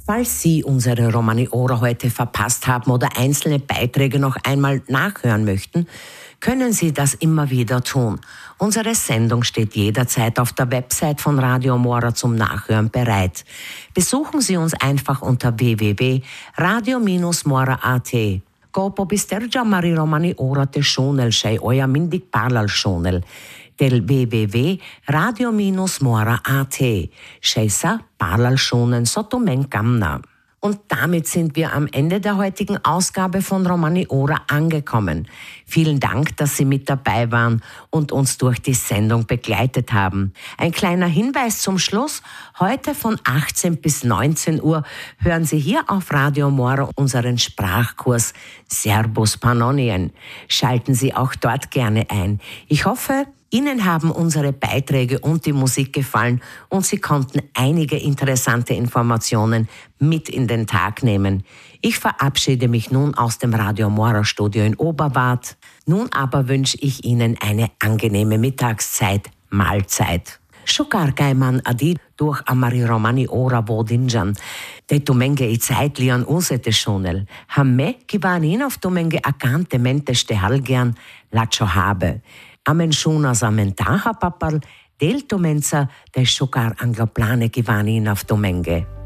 Falls Sie unsere Romani Ora heute verpasst haben oder einzelne Beiträge noch einmal nachhören möchten, können Sie das immer wieder tun. Unsere Sendung steht jederzeit auf der Website von Radio Mora zum Nachhören bereit. Besuchen Sie uns einfach unter www.radio-mora.at. Gopo bistergia Mari Romani Ora te shonel shei oja mindig parlal shonel del www.radio-mora.at. Shei sa parlal shonen sotomen kamna. Und damit sind wir am Ende der heutigen Ausgabe von Romani Ora angekommen. Vielen Dank, dass Sie mit dabei waren und uns durch die Sendung begleitet haben. Ein kleiner Hinweis zum Schluss. Heute von 18 bis 19 Uhr hören Sie hier auf Radio Mora unseren Sprachkurs Servus Pannonien. Schalten Sie auch dort gerne ein. Ich hoffe, Ihnen haben unsere Beiträge und die Musik gefallen und Sie konnten einige interessante Informationen mit in den Tag nehmen. Ich verabschiede mich nun aus dem Radio Mora Studio in Oberbad. Nun aber wünsche ich Ihnen eine angenehme Mittagszeit, Mahlzeit. Shukar Gaiman Adi durch Amari Romani Ora Vodinjan. De Tumenge I Zeitlian Usete Schonel. Hamme Kibanin auf Tumenge Akante Menteste Halgian Lacho Habe. Amen shuna zamentaha papal del tomenza de shokar angloplane Kivanin auf Tumenge.